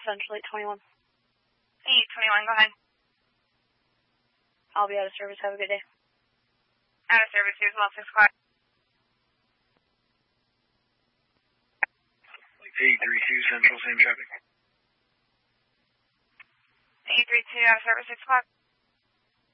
Central 821. 821, go ahead. I'll be out of service. Have a good day. Out of service, here's well, 6 o'clock. 832 Central, same traffic. 832, out of service, 6 o'clock.